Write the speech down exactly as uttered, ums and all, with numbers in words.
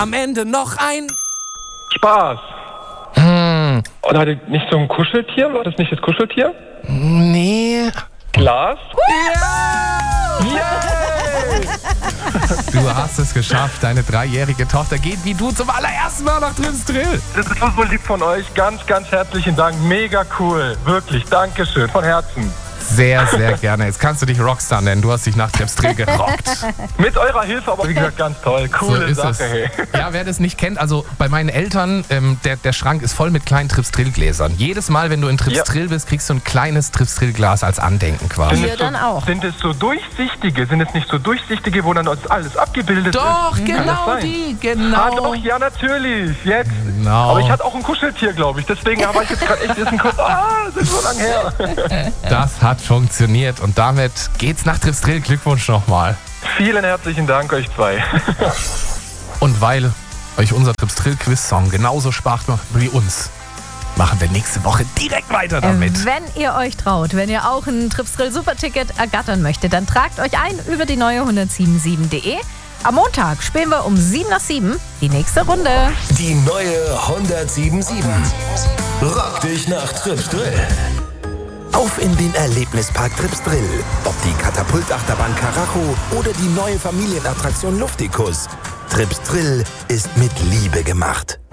Am Ende noch ein Spaß. Hm. Und hatte nicht so ein Kuscheltier? War das nicht das Kuscheltier? Nee. Glas? Ja! Yay! Du hast es geschafft. Deine dreijährige Tochter geht wie du zum allerersten Mal nach Trips Drill. Das ist so lieb von euch. Ganz, ganz herzlichen Dank. Mega cool. Wirklich. Dankeschön. Von Herzen. Sehr, sehr gerne. Jetzt kannst du dich Rockstar nennen. Du hast dich nach Trips Drill gerockt. Mit eurer Hilfe, aber wie gesagt, ganz toll. Coole So ist Sache, es. hey. Ja, wer das nicht kennt, also bei meinen Eltern, ähm, der, der Schrank ist voll mit kleinen Trips Drill Gläsern. Jedes Mal, wenn du in Trips Ja. Drill bist, kriegst du ein kleines Trips Drill Glas als Andenken quasi. Sind Wir es so, dann auch. Sind es so durchsichtige? Sind es nicht so durchsichtige, wo dann alles abgebildet Doch, ist? Kann das genau sein? die, Ah, genau. doch, ja, natürlich. Jetzt. Genau. Aber ich hatte auch ein Kuscheltier, glaube ich. Deswegen war ich jetzt gerade echt ein kurz. Ah, das ist so lang her. Das hat funktioniert und damit geht's nach Trips Drill. Glückwunsch nochmal. Vielen herzlichen Dank, euch zwei. Und weil euch unser Trips Drill Quiz-Song genauso Spaß macht wie uns, machen wir nächste Woche direkt weiter damit. Wenn ihr euch traut, wenn ihr auch ein Trips Drill Superticket ergattern möchtet, dann tragt euch ein über die neue hundertsieben punkt sieben punkt de. Am Montag spielen wir um sieben nach sieben die nächste Runde. Die neue hundertsieben Komma sieben. Rock dich nach Trips Drill. Auf in den Erlebnispark Trips Drill. Ob die Katapultachterbahn Karacho oder die neue Familienattraktion Luftikus. Trips Drill ist mit Liebe gemacht.